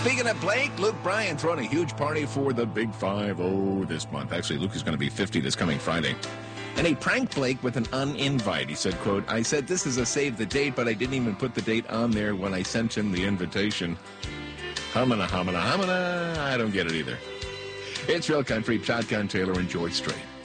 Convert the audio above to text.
Speaking of Blake, Luke Bryan throwing a huge party for the Big 5-0 this month. Actually, Luke is going to be 50 this coming Friday. And he pranked Blake with an uninvite. He said, quote, "I said this is a save the date, but I didn't even put the date on there when I sent him the invitation." Humana, humana, humana. I don't get it either. It's Real Country, Shotgun Taylor and George Strait.